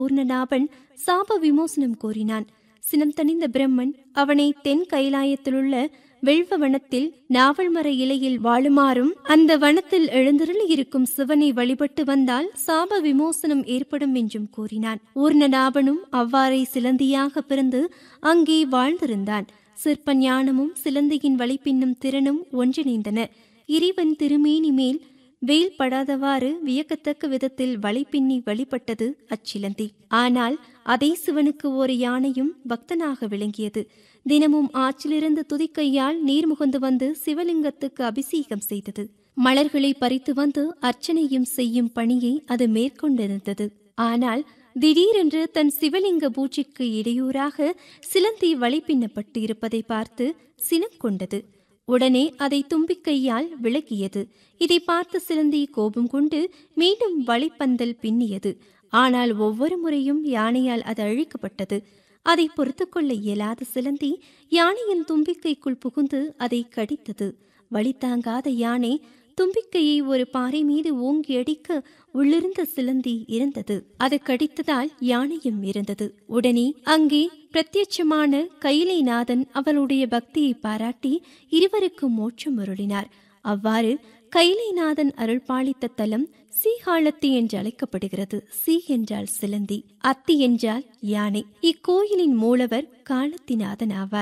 பூர்ணநாபன் சாப விமோசனம் கோரினான். சினம் தணிந்த பிரம்மன் அவனை தென் கைலாயத்திலுள்ள வெள்வ வனத்தில் நாவல் மர இலையில் வாழுமாறும், அந்த வனத்தில் எழுந்தருளி இருக்கும் சிவனை வழிபட்டு வந்தால் சாப விமோசனம் ஏற்படும் என்றும் கூறினான். பூர்ணநாபனும் அவ்வாறே சிலந்தியாக பிறந்து அங்கே வாழ்ந்திருந்தான். சிற்ப ஞானமும் சிலந்தியின் வழிப்பின்னும் திறனும் ஒன்றிணைந்தன. இறைவன் திருமேனி மேல் வெயில் படாதவாறு வியக்கத்தக்க விதத்தில் வழிப்பின்னி வழிபட்டது அச்சிலந்தி. ஆனால் அதே சிவனுக்கு ஒரு யானையும் பக்தனாக விளங்கியது. தினமும் ஆற்றிலிருந்து துதிக்கையால் நீர் முகந்து வந்து சிவலிங்கத்துக்கு அபிஷேகம் செய்தது. மலர்களை பறித்து வந்து அர்ச்சனையும் செய்யும் பணியை அது மேற்கொண்டிருந்தது. ஆனால் திடீரென்று தன் சிவலிங்க பூஜைக்கு இடையூறாக சிலந்தி வழிப்பின்னப்பட்டு இருப்பதை பார்த்து சினம் கொண்டது. உடனே அதை தும்பிக்கையால் விலக்கியது. இதை பார்த்த சிலந்தி கோபம் கொண்டு மீண்டும் வழிப்பந்தல் பின்னியது. ஆனால் ஒவ்வொரு முறையும் யானையால் அது அழிக்கப்பட்டது. அதை பொறுத்து கொள்ள இயலாத சிலந்தி யானையின் தும்பிக்கைக்குள் புகுந்து அதை கடித்தது. வலி தாங்காத யானை தும்பிக்கையை ஒரு பாறை மீது ஓங்கி அடிக்க உள்ளிருந்த சிலந்தி இருந்தது. அது கடித்ததால் யானையும் இருந்தது. உடனே அங்கே பிரத்யட்சமான கைலைநாதன் அவளுடைய பக்தியை பாராட்டி இருவருக்கும் மோட்சம் அருளினார். அவ்வாறு கைலைநாதன் அருள் பாலித்த தலம் சீகாழத்தி என்று அழைக்கப்படுகிறது. சீ என்றால் சிலந்தி, அத்தி என்றால் யானை. இக்கோயிலின் மூலவர் காலத்திநாதன் ஆவார்.